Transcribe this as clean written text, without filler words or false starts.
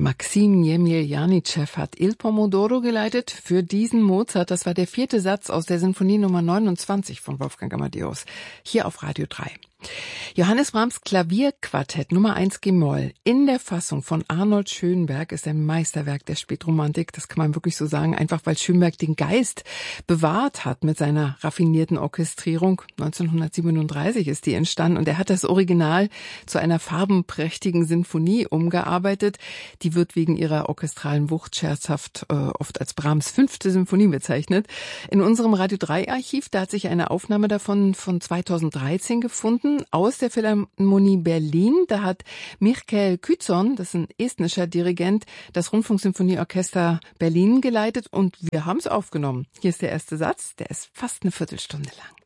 Maxim Jemjeljanitschew hat Il Pomodoro geleitet für diesen Mozart. Das war der 4. Satz aus der Sinfonie Nummer 29 von Wolfgang Amadeus, hier auf Radio 3. Johannes Brahms Klavierquartett Nummer 1 G-Moll in der Fassung von Arnold Schönberg ist ein Meisterwerk der Spätromantik. Das kann man wirklich so sagen, einfach weil Schönberg den Geist bewahrt hat mit seiner raffinierten Orchestrierung. 1937 ist die entstanden und er hat das Original zu einer farbenprächtigen Sinfonie umgearbeitet. Die wird wegen ihrer orchestralen Wucht scherzhaft oft als Brahms 5. Sinfonie bezeichnet. In unserem Radio 3 Archiv, da hat sich eine Aufnahme davon von 2013 gefunden aus der Philharmonie Berlin. Da hat Michael Küzon, das ist ein estnischer Dirigent, das Rundfunksymphonieorchester Berlin geleitet und wir haben es aufgenommen. Hier ist der erste Satz, der ist fast eine Viertelstunde lang.